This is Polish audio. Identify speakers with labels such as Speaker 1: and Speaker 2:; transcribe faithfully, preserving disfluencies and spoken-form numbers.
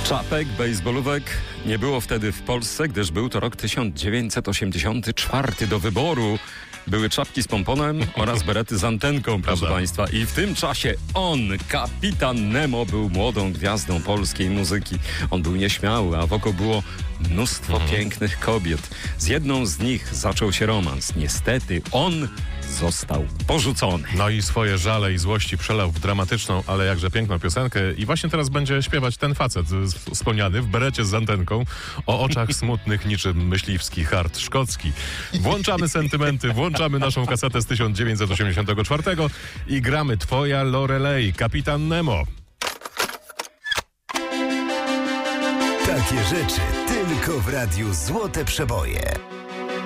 Speaker 1: Czapek, bejsbolówek nie było wtedy w Polsce, gdyż był to rok tysiąc dziewięćset osiemdziesiąty czwarty. Do wyboru były czapki z pomponem oraz berety z antenką, proszę
Speaker 2: Prawda.
Speaker 1: Państwa. I w tym czasie on, kapitan Nemo, był młodą gwiazdą polskiej muzyki. On był nieśmiały, a wokół było mnóstwo
Speaker 2: Mhm.
Speaker 1: pięknych kobiet. Z jedną z nich zaczął się romans. Niestety on został porzucony.
Speaker 2: No i swoje żale i złości przelał w dramatyczną, ale jakże piękną piosenkę. I właśnie teraz będzie śpiewać ten facet z- wspomniany w berecie z antenką o oczach smutnych niczym myśliwski hart szkocki. Włączamy sentymenty, włączamy naszą kasetę z tysiąc dziewięćset osiemdziesiątego czwartego i gramy Twoja Lorelei, kapitan Nemo.
Speaker 3: Takie rzeczy tylko w radiu Złote Przeboje.